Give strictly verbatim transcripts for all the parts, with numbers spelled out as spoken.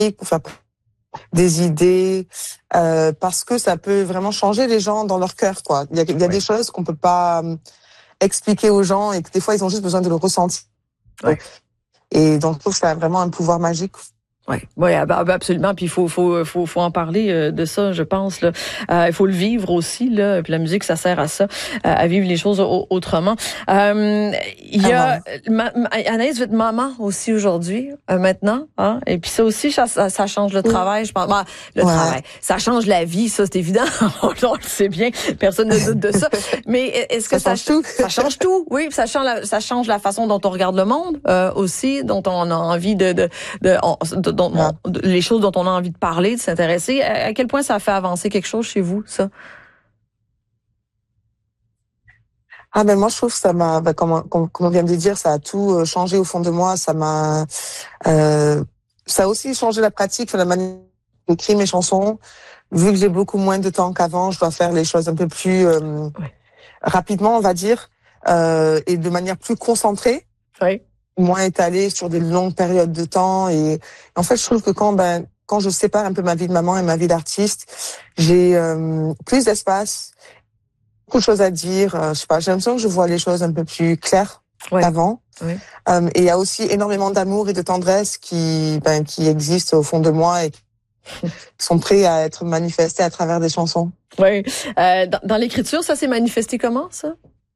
pour faire des idées, euh, parce que ça peut vraiment changer les gens dans leur cœur, quoi. Il y a, il y a ouais. des choses qu'on peut pas euh, expliquer aux gens et que des fois ils ont juste besoin de le ressentir. Ouais. Et donc je trouve que ça a vraiment un pouvoir magique. Oui, ouais, absolument. Puis il faut, faut, faut, faut en parler de ça, je pense. Là, euh, il faut le vivre aussi. Là. Puis la musique, ça sert à ça, à vivre les choses autrement. Euh, il y a ah, ma, ma, Anaïs, vous êtes maman aussi aujourd'hui, euh, maintenant. Hein? Et puis ça aussi, ça, ça change le travail. Je pense. Bah, le ouais. travail, ça change la vie, ça c'est évident. On le sait bien. Personne ne doute de ça. Mais est-ce que ça, ça change tout Ça change tout. Oui, ça change la, ça change la façon dont on regarde le monde euh, aussi, dont on a envie de, de, de, on, de Dont on, les choses dont on a envie de parler, de s'intéresser. À, à quel point ça a fait avancer quelque chose chez vous, ça? Ah ben moi je trouve que ça m'a, ben, comme, comme, comme on vient de dire, ça a tout changé au fond de moi. Ça m'a, euh, ça a aussi changé la pratique, la manière d'écrire mes chansons. Vu que j'ai beaucoup moins de temps qu'avant, je dois faire les choses un peu plus euh, oui. rapidement, on va dire, euh, et de manière plus concentrée. Oui. Moins étalée sur des longues périodes de temps. Et en fait, je trouve que quand ben quand je sépare un peu ma vie de maman et ma vie d'artiste, j'ai euh, plus d'espace, beaucoup de choses à dire. Euh, je sais pas, j'ai l'impression que je vois les choses un peu plus claires ouais. qu'avant. Ouais. Euh, et il y a aussi énormément d'amour et de tendresse qui ben qui existent au fond de moi et qui sont prêts à être manifestés à travers des chansons. Oui. Euh, dans, dans l'écriture, ça s'est manifesté comment, ça?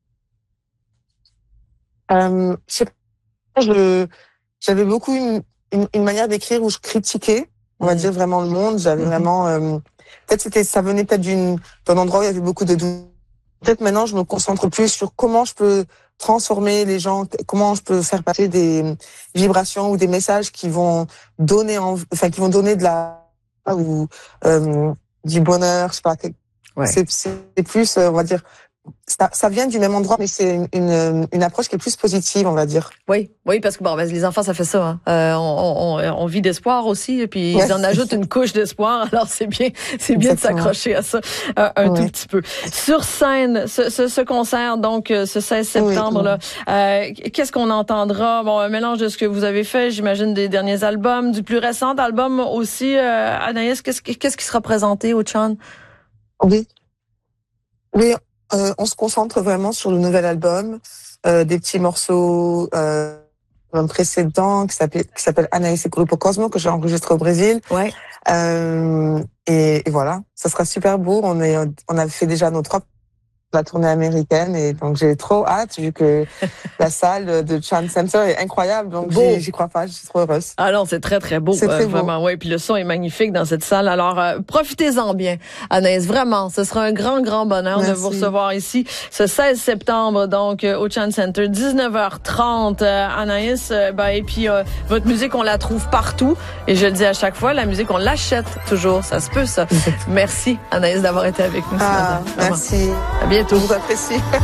Euh, je sais pas. Je, j'avais beaucoup une, une, une manière d'écrire où je critiquais, on va mmh. dire vraiment le monde. J'avais mmh. vraiment, euh, peut-être c'était, ça venait peut-être d'une, d'un endroit où il y avait beaucoup de doutes. Peut-être maintenant, je me concentre plus sur comment je peux transformer les gens, comment je peux faire passer des vibrations ou des messages qui vont donner, en, enfin qui vont donner de la ou euh, du bonheur. Je sais pas. Ouais. C'est, c'est plus, on va dire. Ça, ça vient du même endroit, mais c'est une, une, une approche qui est plus positive, on va dire. Oui, oui, parce que bon, ben, les enfants, ça fait ça. Hein. Euh, on, on, on vit d'espoir aussi, et puis yes. ils en ajoutent une couche d'espoir. Alors c'est bien, c'est bien Exactement. de s'accrocher à ça euh, un oui. tout petit peu. Sur scène, ce, ce, ce concert, donc ce seize septembre, oui, oui. là, euh, qu'est-ce qu'on entendra? Bon, un mélange de ce que vous avez fait, j'imagine, des derniers albums, du plus récent album aussi. Euh, Anaïs, qu'est-ce, qu'est-ce qui sera présenté au Chan? Oui, oui. Euh, on se concentre vraiment sur le nouvel album, euh, des petits morceaux euh, un précédent qui s'appelle qui s'appelle Anaïs et Grupo Cosmo que j'ai enregistré au Brésil. Ouais. Euh, et, et voilà, ça sera super beau. On est on a fait déjà nos trois la tournée américaine et donc j'ai trop hâte vu que la salle de Chan Center est incroyable, donc j'y, j'y crois pas, je suis trop heureuse. Ah non, c'est très très beau, c'est très euh, vraiment, beau. ouais, puis le son est magnifique dans cette salle. Alors euh, profitez-en bien, Anaïs, vraiment, ce sera un grand grand bonheur Merci. de vous recevoir ici ce seize septembre, donc euh, au Chan Center, dix-neuf heures trente. Euh, Anaïs, euh, ben, et puis euh, votre musique on la trouve partout et je le dis à chaque fois, la musique on l'achète toujours, ça se peut ça. Merci Anaïs d'avoir été avec nous ce ah, matin. Merci. À bientôt. Je vous apprécie.